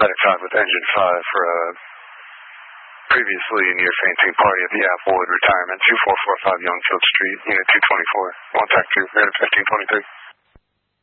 Medic 5 with Engine 5 for previously near fainting party at the Applewood Retirement, 2445 Youngfield Street, Unit 224. Contact 2, 1523.